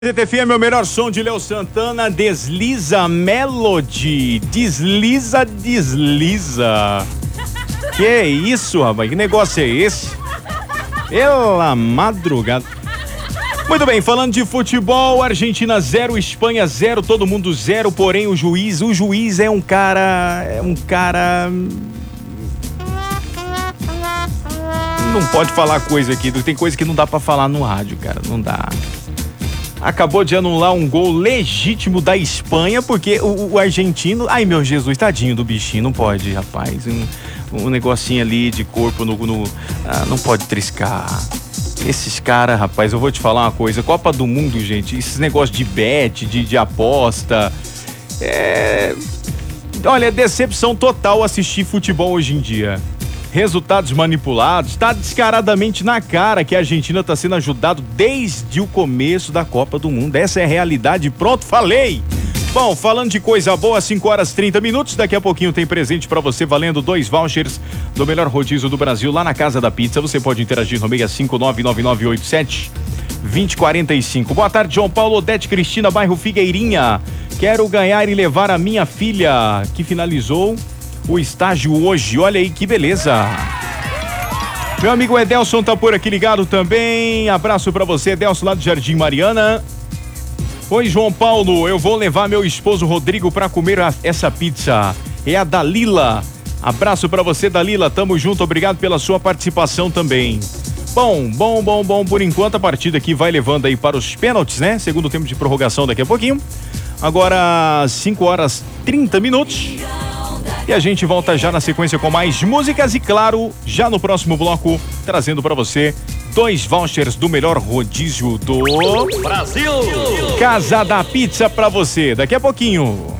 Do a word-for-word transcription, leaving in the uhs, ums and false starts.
F M é o melhor som de Léo Santana, Desliza Melody, desliza, desliza. Que isso, rapaz, que negócio é esse? Pela madrugada. Muito bem, falando de futebol, Argentina zero, Espanha zero, todo mundo zero, porém o juiz, o juiz é um cara, é um cara... Não pode falar coisa aqui, tem coisa que não dá pra falar no rádio, cara, não dá. Acabou de anular um gol legítimo da Espanha, porque o, o argentino... Ai, meu Jesus, tadinho do bichinho, não pode, rapaz. Um, um negocinho ali de corpo no... no ah, não pode triscar. Esses caras, rapaz, eu vou te falar uma coisa. Copa do Mundo, gente, esses negócios de bet, de, de aposta... É... Olha, é decepção total assistir futebol hoje em dia. Resultados manipulados, tá descaradamente na cara que a Argentina tá sendo ajudado desde o começo da Copa do Mundo. Essa é a realidade, pronto, falei! Bom, falando de coisa boa, cinco horas e trinta minutos, daqui a pouquinho tem presente pra você valendo dois vouchers do melhor rodízio do Brasil lá na Casa da Pizza. Você pode interagir no seis cinco nove nove nove oito sete dois zero quatro cinco. Boa tarde, João Paulo, Odete Cristina, bairro Figueirinha. Quero ganhar e levar a minha filha, que finalizou o estágio hoje, olha aí que beleza. Meu amigo Edelson tá por aqui ligado também, abraço pra você, Edelson, lá do Jardim Mariana. Oi, João Paulo, eu vou levar meu esposo Rodrigo pra comer a, essa pizza, é a Dalila. Abraço pra você, Dalila, tamo junto, obrigado pela sua participação também. Bom, bom, bom, bom, por enquanto a partida aqui vai levando aí para os pênaltis, né? Segundo tempo de prorrogação daqui a pouquinho. Agora cinco horas e trinta minutos. E a gente volta já na sequência com mais músicas e, claro, já no próximo bloco, trazendo pra você dois vouchers do melhor rodízio do Brasil. Casa da Pizza pra você, daqui a pouquinho.